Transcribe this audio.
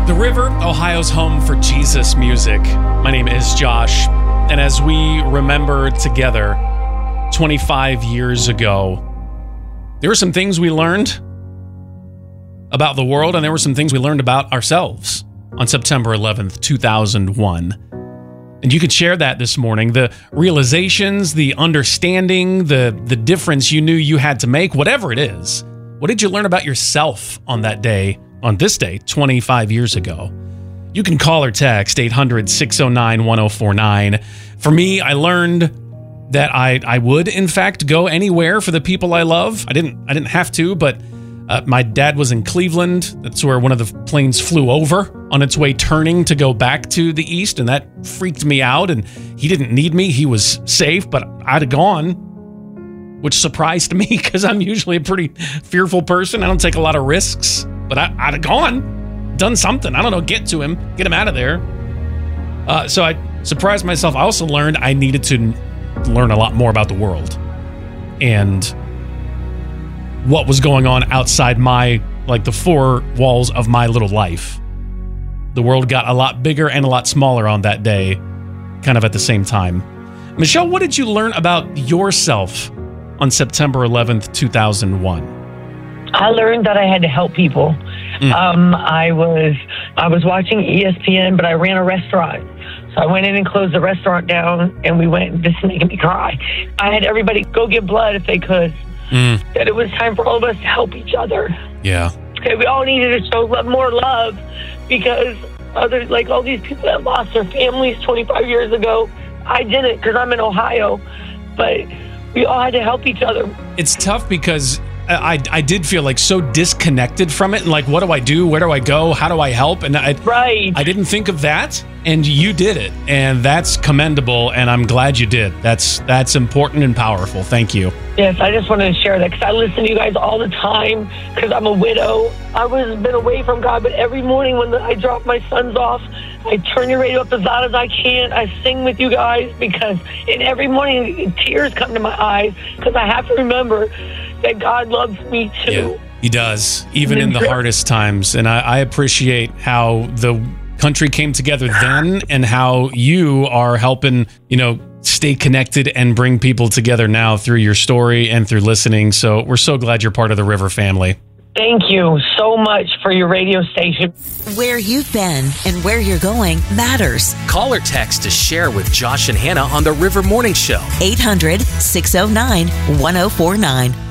The River, Ohio's home for Jesus music. My name is Josh, and as we remember together 25 years ago, there were some things we learned about the world, and there were some things we learned about ourselves on September 11th, 2001. And you could share that this morning, the realizations, the understanding, the difference you knew you had to make, whatever it is. What did you learn about yourself on that day, on this day, 25 years ago? You can call or text 800-609-1049. For me, I learned that I would, in fact, go anywhere for the people I love. I didn't have to, but my dad was in Cleveland. That's where one of the planes flew over on its way turning to go back to the east, and that freaked me out, and he didn't need me. He was safe, but I'd have gone, which surprised me because I'm usually a pretty fearful person. I don't take a lot of risks, but I'd have gone, done something. I don't know, get to him, get him out of there. So I surprised myself. I also learned I needed to learn a lot more about the world and what was going on outside the four walls of my little life. The world got a lot bigger and a lot smaller on that day, kind of at the same time. Michelle, what did you learn about yourself on September 11th, 2001? I learned that I had to help people. I was watching ESPN, but I ran a restaurant. So I went in and closed the restaurant down, and we went, this is making me cry. I had everybody go get blood if they could. That it was time for all of us to help each other. Yeah. Okay, we all needed to show more love because others, like all these people that lost their families 25 years ago, I didn't because I'm in Ohio, but we all had to help each other. It's tough because I did feel like so disconnected from it, and like, what do I do? Where do I go? How do I help? And I didn't think of that, and you did it, and that's commendable, and I'm glad you did. That's important and powerful. Thank you. Yes, I just wanted to share that because I listen to you guys all the time because I'm a widow. I was been away from God, but every morning when I drop my sons off, I turn your radio up as loud as I can. I sing with you guys and every morning tears come to my eyes because I have to remember that God loves me too. Yeah, he does, even in the hardest times. And I appreciate how the country came together then and how you are helping, stay connected and bring people together now through your story and through listening. So we're so glad you're part of the River family. Thank you so much for your radio station. Where you've been and where you're going matters. Call or text to share with Josh and Hannah on the River Morning Show. 800-609-1049.